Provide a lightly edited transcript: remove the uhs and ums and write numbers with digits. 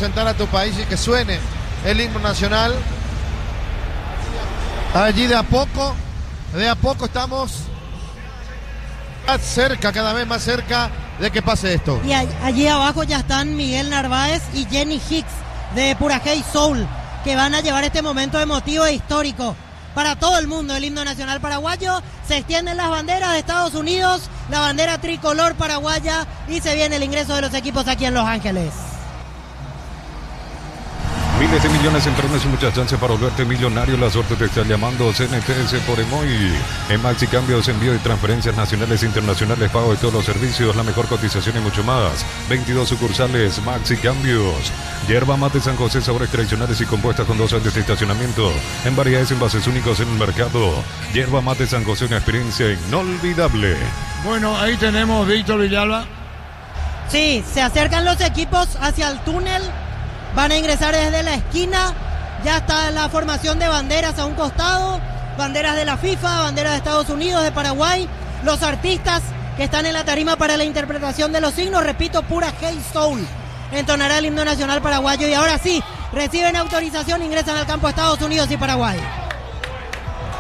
representar a tu país y que suene el himno nacional. Allí de a poco estamos cerca, cada vez más cerca de que pase esto. Y allí abajo ya están Miguel Narváez y Jenny Hicks de Pura Hey Soul, que van a llevar este momento emotivo e histórico para todo el mundo, el himno nacional paraguayo. Se extienden las banderas de Estados Unidos, la bandera tricolor paraguaya, y se viene el ingreso de los equipos aquí en Los Ángeles. Miles de millones en premios y muchas chances para volverte millonario. La suerte te está llamando. CNTS por Emoy. En Maxi Cambios, envío y transferencias nacionales e internacionales, pago de todos los servicios, la mejor cotización y mucho más. 22 sucursales Maxi Cambios. Yerba mate San José, sabores tradicionales y compuestas con 2 años de estacionamiento. En variedades, envases únicos en el mercado. Yerba mate San José, una experiencia inolvidable. Bueno, ahí tenemos Víctor Villalba. Sí, se acercan los equipos hacia el túnel. Van a ingresar desde la esquina. Ya está la formación de banderas a un costado. Banderas de la FIFA, banderas de Estados Unidos, de Paraguay. Los artistas que están en la tarima para la interpretación de los signos. Repito, Pura Hey Soul entonará el himno nacional paraguayo. Y ahora sí, reciben autorización, ingresan al campo Estados Unidos y Paraguay.